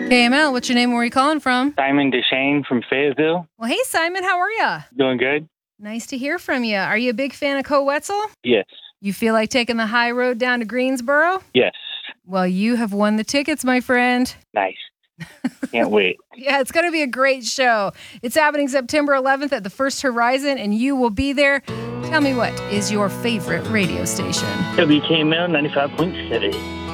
KML, what's your name? Where are you calling from? Simon Deshane from Fayetteville. Well, hey, Simon, how are you? Doing good? Nice to hear from you. Are you a big fan of Co-Wetzel? Yes. You feel like taking the high road down to Greensboro? Yes. Well, you have won the tickets, my friend. Nice. Can't wait. Yeah, it's going to be a great show. It's happening September 11th at the First Horizon, and you will be there. Tell me, what is your favorite radio station? WKML 95.7.